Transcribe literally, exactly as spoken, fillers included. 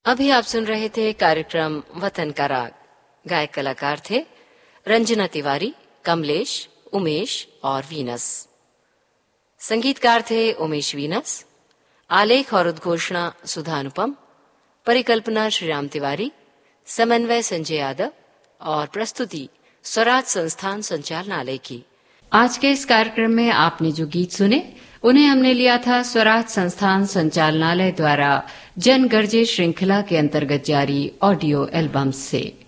अभी आप सुन रहे थे कार्यक्रम वतन का राग। गायक कलाकार थे रंजना तिवारी, कमलेश, उमेश और वीनस। संगीतकार थे उमेश वीनस। आलेख और उद्घोषणा सुधा अनुपम। परिकल्पना श्रीराम तिवारी। समन्वय संजय यादव और प्रस्तुति स्वराज संस्थान संचालनालय की। आज के इस कार्यक्रम में आपने जो गीत सुने उन्हें हमने लिया था स्वराज संस्थान संचालनालय द्वारा जन गर्जे श्रृंखला के अंतर्गत जारी ऑडियो एल्बम से।